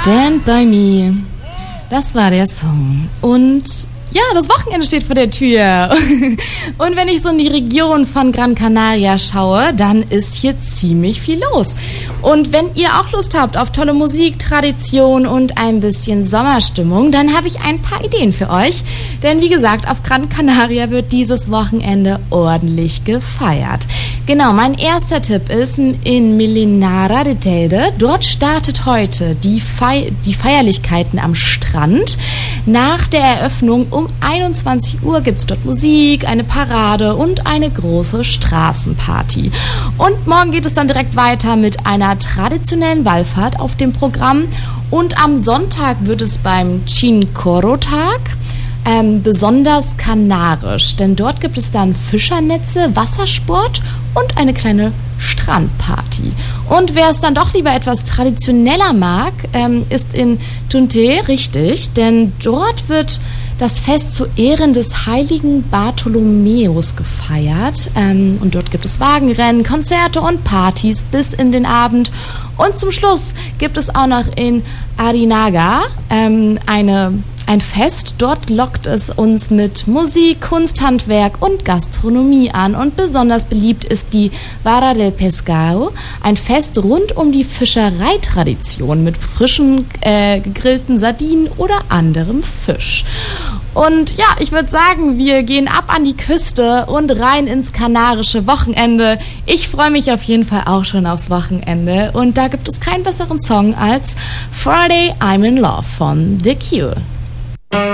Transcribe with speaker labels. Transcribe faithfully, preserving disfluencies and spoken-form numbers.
Speaker 1: Stand by Me. Das war der Song. Und ja, das Wochenende steht vor der Tür. Und wenn ich so in die Region von Gran Canaria schaue, dann ist hier ziemlich viel los. Und wenn ihr auch Lust habt auf tolle Musik, Tradition und ein bisschen Sommerstimmung, dann habe ich ein paar Ideen für euch. Denn wie gesagt, auf Gran Canaria wird dieses Wochenende ordentlich gefeiert. Genau, mein erster Tipp ist in Melinara de Telde. Dort startet heute die, Fei- die Feierlichkeiten am Strand. Nach der Eröffnung um einundzwanzig Uhr gibt es dort Musik, eine Parade und eine große Straßenparty. Und morgen geht es dann direkt weiter mit einer traditionellen Wallfahrt auf dem Programm. Und am Sonntag wird es beim Chincoro-Tag ähm, besonders kanarisch, denn dort gibt es dann Fischernetze, Wassersport und eine kleine Strandparty. Und wer es dann doch lieber etwas traditioneller mag, ähm, ist in Tunte richtig, denn dort wird das Fest zu Ehren des heiligen Bartholomäus gefeiert. Ähm, und dort gibt es Wagenrennen, Konzerte und Partys bis in den Abend. Und zum Schluss gibt es auch noch in Arinaga ähm, eine Ein Fest. Dort lockt es uns mit Musik, Kunsthandwerk und Gastronomie an. Und besonders beliebt ist die Vara del Pescado, ein Fest rund um die Fischereitradition mit frischen äh, gegrillten Sardinen oder anderem Fisch. Und ja, ich würde sagen, wir gehen ab an die Küste und rein ins kanarische Wochenende. Ich freue mich auf jeden Fall auch schon aufs Wochenende. Und da gibt es keinen besseren Song als Friday I'm in Love von The Cure.